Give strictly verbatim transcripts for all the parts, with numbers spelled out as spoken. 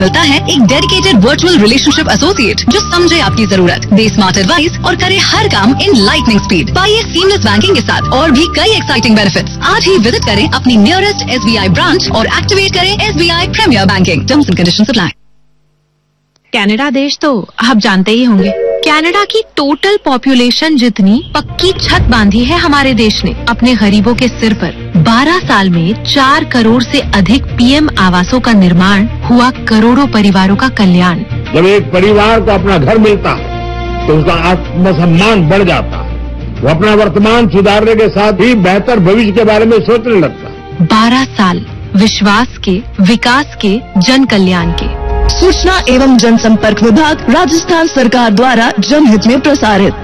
मिलता है एक डेडिकेटेड वर्चुअल रिलेशनशिप एसोसिएट जो समझे आपकी जरूरत, दे स्मार्ट एडवाइस और करे हर काम इन लाइटनिंग स्पीड। पाइए सीमलेस बैंकिंग के साथ और भी कई एक्साइटिंग बेनिफिट्स। आज ही विजिट करें अपनी नियरेस्ट एसबीआई ब्रांच और एक्टिवेट करें SBI premiere banking. Terms and conditions apply. Canada देश तो आप जानते ही होंगे। कनाडा की टोटल पॉपुलेशन जितनी पक्की छत बांधी है हमारे देश ने अपने गरीबों के सिर पर। बारह साल में चार करोड़ से अधिक पीएम आवासों का निर्माण हुआ, करोड़ों परिवारों का कल्याण। जब एक परिवार को अपना घर मिलता है तो उसका आत्मसम्मान बढ़ जाता है। वो अपना वर्तमान सुधारने के साथ ही बेहतर भविष्य के बारे में सोचने लगता है। बारह साल विश्वास के, विकास के, जन कल्याण के। सूचना एवं जनसंपर्क विभाग, राजस्थान सरकार द्वारा जनहित में प्रसारित।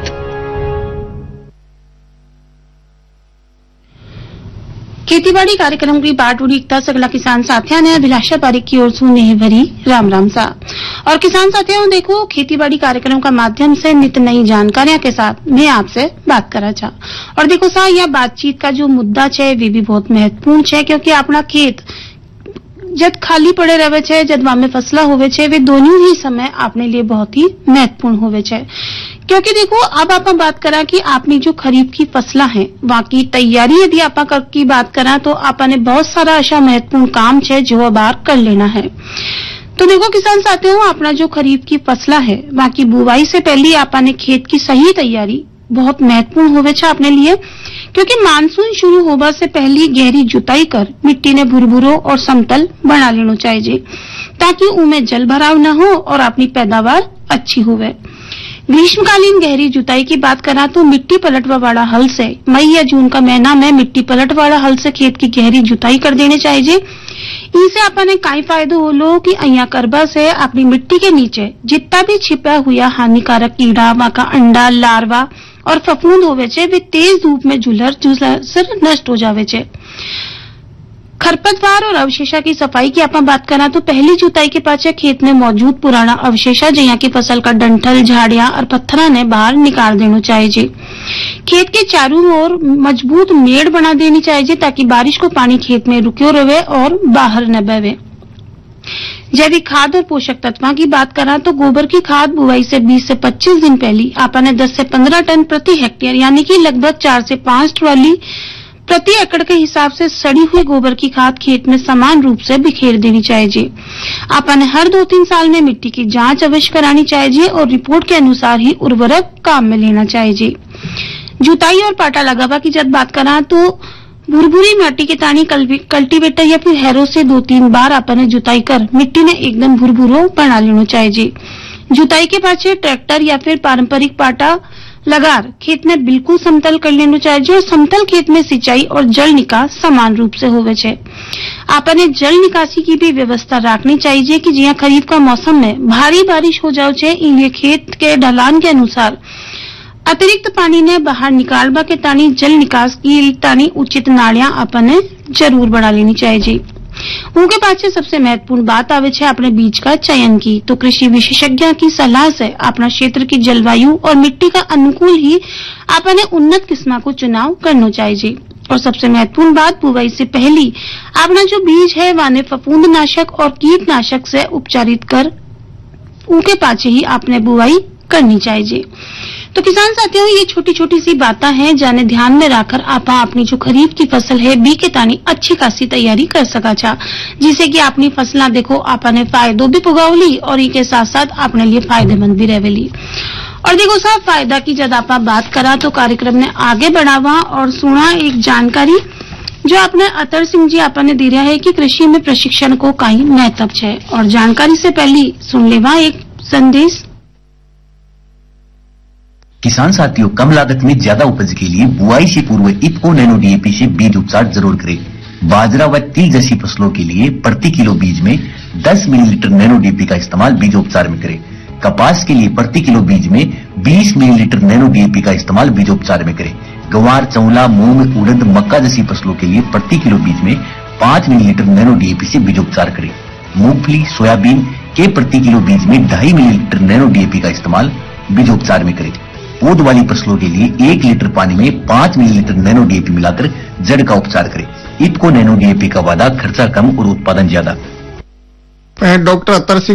खेतीबाड़ी कार्यक्रम की बाट उड़ीकता सगला किसान साथियों ने अभिलाषा पारिक की ओर सुने है भरी राम राम सा। और किसान साथियों देखो, खेतीबाड़ी कार्यक्रम का माध्यम से नित नई जानकारियां के साथ मैं आपसे बात करा चा। और देखो सा, यह बातचीत का जो मुद्दा है वे भी बहुत महत्वपूर्ण है, क्योंकि अपना खेत जब खाली पड़े रहे छे, जब वामे फसला होवे छे, वे दोनों ही समय आपने लिए बहुत ही महत्वपूर्ण होवे छे। क्योंकि देखो, अब आप बात करा कि आपने जो खरीफ की फसला है वहां की तैयारी यदि आप की बात करा तो आपने बहुत सारा ऐसा महत्वपूर्ण काम है जो अब बार कर लेना है। तो देखो किसान साथियों, अपना जो खरीफ की फसला है वहां की बुवाई से पहले आपने खेत की सही तैयारी बहुत महत्वपूर्ण होवे छे अपने लिए, क्योंकि मानसून शुरू होने से पहले गहरी जुताई कर मिट्टी ने भुरभुरो और समतल बना लेना चाहिए, ताकि उनमें जल भराव न हो और अपनी पैदावार अच्छी होवे। ग्रीष्मकालीन गहरी जुताई की बात करा तो मिट्टी पलटवा वाला हल से मई या जून का महीना में मिट्टी पलट वाला हल से खेत की गहरी जुताई कर देनी चाहिए। इनसे अपने कई फायदे हो लो कि अहिया करबा से अपनी मिट्टी के नीचे जितना भी छिपा हुआ हानिकारक कीड़ा, वहां का अंडा, लार्वा और फफूंद होवे छे, वे तेज धूप में झुलर झुलर नष्ट हो जावे छे। खरपतवार और अवशेषा की सफाई की आप बात करा तो पहली जुताई के पाछे खेत में मौजूद पुराना अवशेषा जया की फसल का डंठल, झाड़ियां और पत्थरा ने बाहर निकाल देना चाहिए। खेत के चारों ओर मजबूत मेड़ बना देनी चाहिए, ताकि बारिश को पानी खेत में रुक्यो रहे और बाहर न बहे। जैविक खाद और पोषक तत्वों की बात करा तो गोबर की खाद बुआई से बीस से पच्चीस दिन पहले आपने दस से पंद्रह टन प्रति हेक्टेयर यानी कि लगभग चार से पांच ट्रॉली प्रति एकड़ के हिसाब से सड़ी हुई गोबर की खाद खेत में समान रूप से बिखेर देनी चाहिए। आपने हर दो तीन साल में मिट्टी की जांच अवश्य करानी चाहिए और रिपोर्ट के अनुसार ही उर्वरक काम में लेना चाहिए। जुताई और पाटा लगावा की जब बात करा तो भुरभुरी माटी के तानी कल्टीवेटर या फिर हैरो से दो तीन बार आपने जुताई कर मिट्टी ने एकदम भुरभुरो बना लेना चाहिए। जुताई के पाछे ट्रैक्टर या फिर पारंपरिक पाटा लगार खेत में बिल्कुल समतल कर लेना चाहिए और समतल खेत में सिंचाई और जल निकास समान रूप से होवे छे। आपने जल निकासी की भी व्यवस्था रखनी चाहिए कि जिया खरीफ का मौसम में भारी बारिश हो जाओ छे, इन्हें खेत के ढलान के अनुसार अतिरिक्त पानी ने बाहर निकालवा के तानी जल निकास की तानी उचित नालियां आपने जरूर बढ़ा लेनी चाहिए। उनके पाछे सबसे महत्वपूर्ण बात आवे छे अपने बीज का चयन की। तो कृषि विशेषज्ञ की सलाह से अपना क्षेत्र की जलवायु और मिट्टी का अनुकूल ही आपने उन्नत किस्म को चुनाव करना चाहिए। और सबसे महत्वपूर्ण बात, बुवाई से पहले अपना जो बीज है वाने फफूंदनाशक और कीटनाशक से उपचारित कर उनके पाछे ही आपने बुवाई करनी चाहिए। तो किसान साथियों, ये छोटी छोटी सी बातें हैं जाने ध्यान में रखकर आप अपनी जो खरीफ की फसल है बी के तानी अच्छी खासी तैयारी कर सका छा, जिसे कि अपनी फसला देखो आपने फायदों भी पुगावली और इनके साथ साथ अपने लिए फायदेमंद भी रहेली। और देखो साहब, फायदा की जब आप बात करा तो कार्यक्रम ने आगे बढ़ावा और सुना एक जानकारी जो आपने अतर सिंह जी आपने दी रहा है कि कृषि में प्रशिक्षण को कई महत्व है। और जानकारी से पहले सुन लेवा एक संदेश। किसान साथियों, कम लागत में ज्यादा उपज के लिए बुआई से पूर्व इफको नैनो डीएपी से बीज उपचार जरूर करें। बाजरा व तिल जैसी फसलों के लिए प्रति किलो बीज में दस मिलीलीटर नैनो डीएपी का इस्तेमाल बीज उपचार में करें। कपास के लिए प्रति किलो बीज में बीस मिलीलीटर नैनो डीएपी का इस्तेमाल बीजोपचार में करें। गवार, चौला, मूंग, उड़द, मक्का जैसी फसलों के लिए प्रति किलो बीज में पांच मिलीलीटर नैनो डीएपी से बीजोपचार करें। मूंगफली, सोयाबीन के प्रति किलो बीज में ढाई मिलीलीटर नैनो डीएपी का इस्तेमाल बीजोपचार में करें। पौध वाली फसलों के लिए एक लीटर पानी में पांच मिलीलीटर नैनो डीएपी मिलाकर जड़ का उपचार करें। इफको नैनो डीएपी का वादा, खर्चा कम और उत्पादन ज्यादा। मैं डॉक्टर अतर सिंह